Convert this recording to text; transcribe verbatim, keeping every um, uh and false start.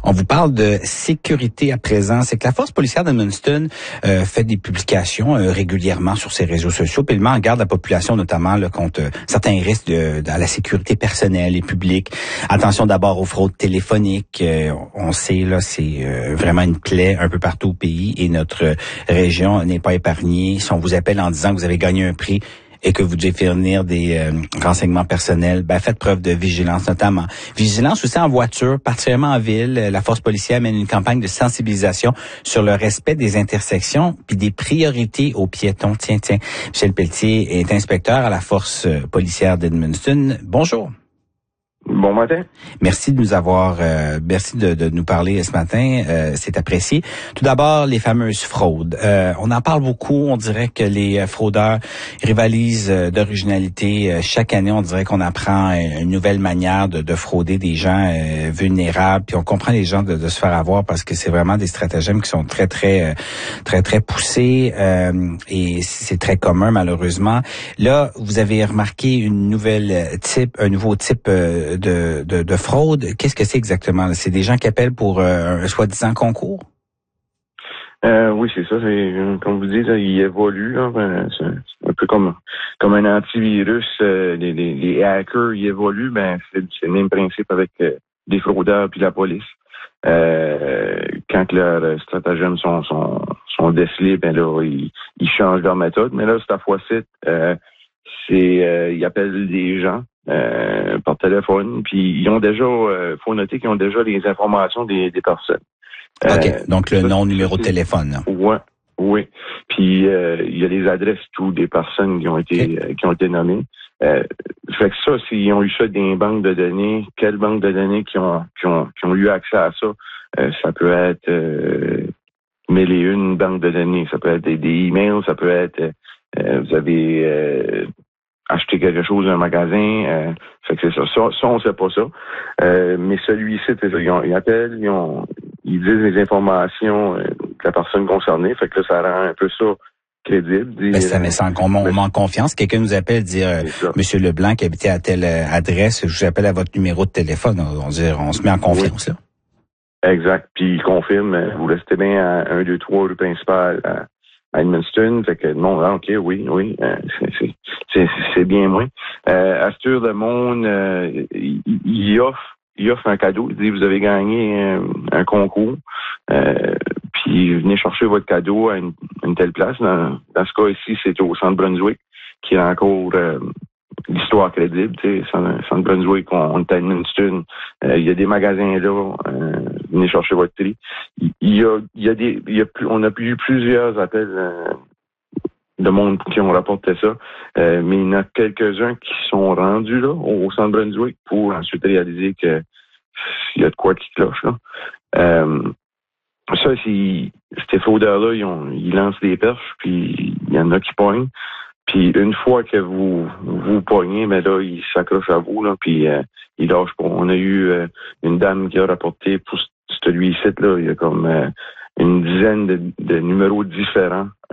On vous parle de sécurité à présent. C'est que la force policière d'Edmundston euh, fait des publications euh, régulièrement sur ses réseaux sociaux, puis elle met en garde la population notamment là, contre euh, certains risques de, de, à la sécurité personnelle et publique. Attention d'abord aux fraudes téléphoniques. Euh, on sait là, c'est euh, vraiment une plaie un peu partout au pays et notre région n'est pas épargnée. Si on vous appelle en disant que vous avez gagné un prix et que vous devez fournir des euh, renseignements personnels, ben faites preuve de vigilance notamment. Vigilance aussi en voiture, particulièrement en ville. La force policière mène une campagne de sensibilisation sur le respect des intersections puis des priorités aux piétons. Tiens, tiens, Michel Pelletier est inspecteur à la force policière d'Edmundston. Bonjour. Bon matin. Merci de nous avoir, euh, merci de, de nous parler ce matin. Euh, c'est apprécié. Tout d'abord, les fameuses fraudes. Euh, on en parle beaucoup. On dirait que les fraudeurs rivalisent d'originalité. Chaque année, on dirait qu'on apprend une nouvelle manière de, de frauder des gens euh, vulnérables. Puis on comprend les gens de, de se faire avoir parce que c'est vraiment des stratagèmes qui sont très, très, très, très poussés euh, et c'est très commun malheureusement. Là, vous avez remarqué une nouvelle type, un nouveau type euh, De, de, de fraude. Qu'est-ce que c'est exactement? C'est des gens qui appellent pour euh, un soi-disant concours? Euh, oui, c'est ça. C'est, comme vous dites, là, il évolue. Là, ben, c'est un peu comme comme un antivirus. Euh, les, les, les hackers, ils évoluent. Ben, c'est, c'est le même principe avec euh, des fraudeurs puis la police. Euh, quand leurs stratagèmes sont, sont, sont décelés, ben là, ils, ils changent leur méthode. Mais là, cette fois-ci, euh, c'est euh, ils appellent des gens. Euh, par téléphone, puis ils ont déjà, euh, faut noter qu'ils ont déjà les informations des, des personnes. OK, euh, donc le ça, nom, numéro de téléphone. Ouais, oui. Puis euh, il y a les adresses tout des personnes qui ont été okay. euh, qui ont été nommées. Euh, fait que ça, s'ils ont eu ça des banques de données, quelles banques de données qui ont qui ont qui ont eu accès à ça, euh, ça peut être euh, mille et une banques de données, ça peut être des, des emails, ça peut être euh, vous avez euh, acheter quelque chose dans un magasin, euh, fait que c'est ça. Ça, ça on sait pas ça. Euh, mais celui-ci, c'est ça. Ils, ont, ils appellent, ils, ont, ils disent les informations euh, de la personne concernée, fait que là, ça rend un peu ça crédible. Ben, ça met ça en, on, on manque confiance. Quelqu'un nous appelle dire euh, Monsieur Leblanc qui habitait à telle euh, adresse, je vous appelle à votre numéro de téléphone. On, on, dit, on se met en confiance oui. là. Exact. Puis il confirme, vous restez bien à un, deux, trois rue principale à, à Edmundston. Fait que non, là, OK, oui, oui, euh, c'est, c'est, c'est, c'est bien moins. Euh, Astur de Monde, euh, il, il offre il offre un cadeau. Il dit, vous avez gagné euh, un concours, euh, puis venez chercher votre cadeau à une, une telle place. Dans, dans ce cas ici, c'est au Centre Brunswick, qui est encore euh, l'histoire crédible. Tu sais, Centre Brunswick, on, on est à Edmundston. Euh, il y a des magasins là. Euh, venez chercher votre prix. Il, il y a, il y a des, il y a plus, on a eu plusieurs appels euh, de monde qui ont rapporté ça, euh, mais il y en a quelques-uns qui sont rendus là au, au Centre Brunswick pour ensuite réaliser que il y a de quoi qui cloche là. Euh, ça, c'est, ces fraudeurs-là, ils, ont, ils lancent des perches, puis il y en a qui pognent. Puis une fois que vous vous pognez, mais là, ils s'accrochent à vous, là, puis euh, ils lâchent pas. On a eu euh, une dame qui a rapporté pour celui-ci, là, il y a comme euh, une dizaine de, de numéros différents